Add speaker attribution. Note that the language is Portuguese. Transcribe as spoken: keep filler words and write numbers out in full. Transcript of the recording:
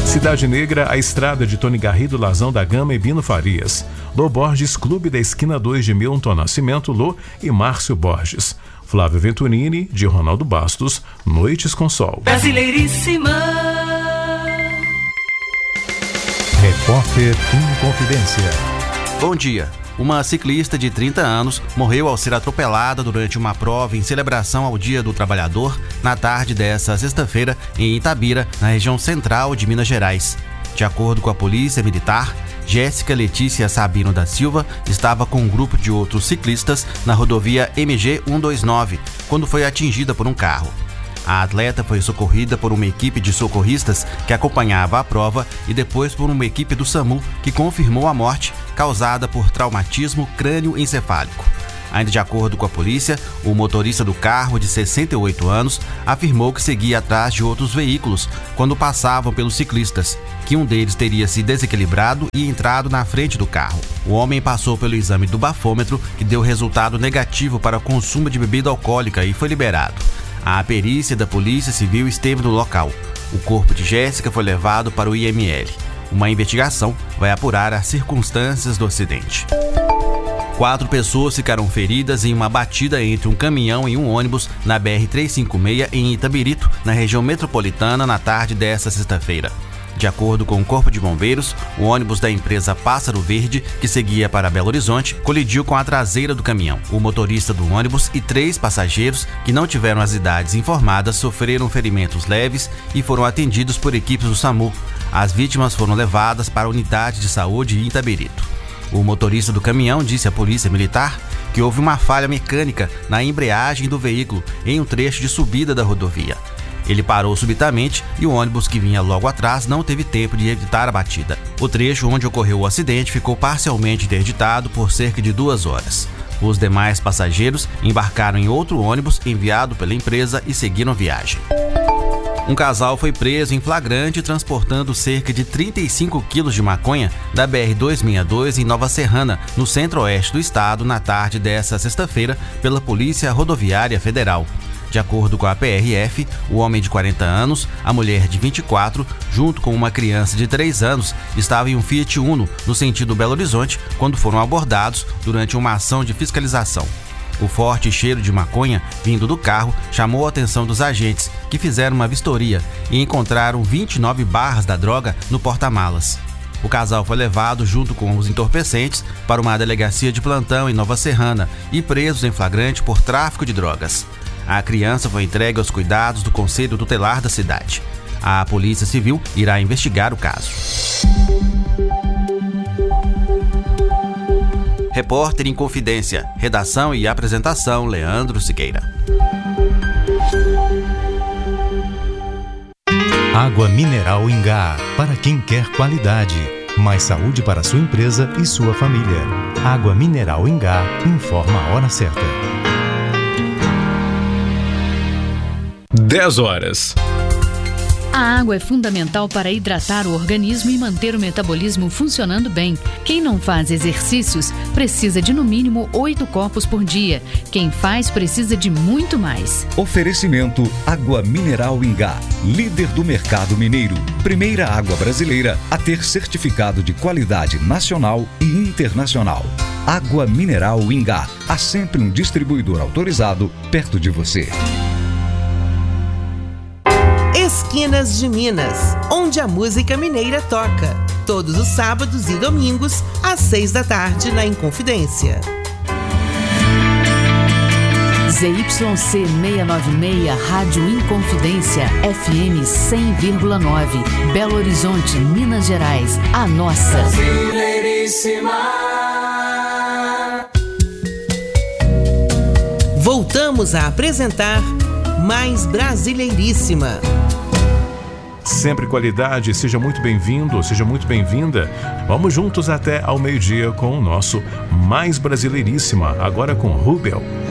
Speaker 1: Cidade Negra, a estrada de Tony Garrido, Lazão da Gama e Bino Farias. Lô Borges, Clube da Esquina dois de Milton Nascimento, Lô e Márcio Borges. Flávio Venturini, de Ronaldo Bastos, Noites com Sol.
Speaker 2: Brasileiríssima.
Speaker 3: Repórter Inconfidência.
Speaker 4: Bom dia. Uma ciclista de trinta anos morreu ao ser atropelada durante uma prova em celebração ao Dia do Trabalhador na tarde desta sexta-feira em Itabira, na região central de Minas Gerais. De acordo com a Polícia Militar, Jéssica Letícia Sabino da Silva estava com um grupo de outros ciclistas na rodovia M G cento e vinte e nove, quando foi atingida por um carro. A atleta foi socorrida por uma equipe de socorristas que acompanhava a prova e depois por uma equipe do SAMU que confirmou a morte causada por traumatismo crânioencefálico. Ainda de acordo com a polícia, o motorista do carro, de sessenta e oito anos, afirmou que seguia atrás de outros veículos quando passavam pelos ciclistas, que um deles teria se desequilibrado e entrado na frente do carro. O homem passou pelo exame do bafômetro, que deu resultado negativo para consumo de bebida alcoólica e foi liberado. A perícia da Polícia Civil esteve no local. O corpo de Jéssica foi levado para o I M L. Uma investigação vai apurar as circunstâncias do acidente. Quatro pessoas ficaram feridas em uma batida entre um caminhão e um ônibus na B R trezentos e cinquenta e seis em Itabirito, na região metropolitana, na tarde desta sexta-feira. De acordo com o Corpo de Bombeiros, o ônibus da empresa Pássaro Verde, que seguia para Belo Horizonte, colidiu com a traseira do caminhão. O motorista do ônibus e três passageiros, que não tiveram as idades informadas, sofreram ferimentos leves e foram atendidos por equipes do SAMU. As vítimas foram levadas para a unidade de saúde em Itabirito. O motorista do caminhão disse à Polícia Militar que houve uma falha mecânica na embreagem do veículo em um trecho de subida da rodovia. Ele parou subitamente e o ônibus que vinha logo atrás não teve tempo de evitar a batida. O trecho onde ocorreu o acidente ficou parcialmente interditado por cerca de duas horas. Os demais passageiros embarcaram em outro ônibus enviado pela empresa e seguiram viagem. Um casal foi preso em flagrante transportando cerca de trinta e cinco quilos de maconha da B R duzentos e sessenta e dois em Nova Serrana, no centro-oeste do estado, na tarde desta sexta-feira, pela Polícia Rodoviária Federal. De acordo com a P R F, o homem de quarenta anos, a mulher de vinte e quatro, junto com uma criança de três anos, estavam em um Fiat Uno no sentido Belo Horizonte quando foram abordados durante uma ação de fiscalização. O forte cheiro de maconha vindo do carro chamou a atenção dos agentes, que fizeram uma vistoria e encontraram vinte e nove barras da droga no porta-malas. O casal foi levado junto com os entorpecentes para uma delegacia de plantão em Nova Serrana e presos em flagrante por tráfico de drogas. A criança foi entregue aos cuidados do Conselho Tutelar da cidade. A Polícia Civil irá investigar o caso. Repórter Inconfidência. Redação e apresentação, Leandro Siqueira.
Speaker 3: Água mineral Ingá. Para quem quer qualidade. Mais saúde para sua empresa e sua família. Água mineral Ingá. Informa a hora certa.
Speaker 1: dez horas.
Speaker 5: A água é fundamental para hidratar o organismo e manter o metabolismo funcionando bem. Quem não faz exercícios precisa de no mínimo oito copos por dia. Quem faz precisa de muito mais.
Speaker 6: Oferecimento Água Mineral Ingá, líder do mercado mineiro. Primeira água brasileira a ter certificado de qualidade nacional e internacional. Água Mineral Ingá. Há sempre um distribuidor autorizado perto de você.
Speaker 7: Esquinas de Minas, onde a música mineira toca. Todos os sábados e domingos, às seis da tarde, na Inconfidência.
Speaker 5: Z Y C seiscentos e noventa e seis, Rádio Inconfidência, F M cem vírgula nove, Belo Horizonte, Minas Gerais, a nossa.
Speaker 2: Brasileiríssima.
Speaker 7: Voltamos a apresentar Mais Brasileiríssima.
Speaker 1: Sempre qualidade, seja muito bem-vindo, seja muito bem-vinda. Vamos juntos até ao meio-dia com o nosso Mais Brasileiríssima, agora com Rubel.